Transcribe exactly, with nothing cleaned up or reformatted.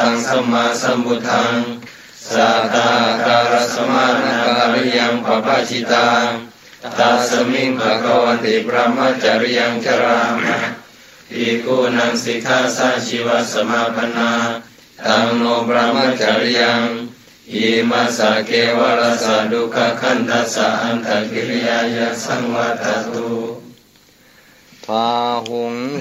ตังสัมมาสัมพุทธังสัตตาการสมานาการิยังปปชิตังตัสมิงภควติพระมัจจริยังชรามะภิกขุนังสิกขาสาชีวสมาปนาตังโนพระมัจจริยังอิมัสสะเกวะรัสสะดุขะขันธัสสะอันตกิริยายะสังวัตตุพาหุง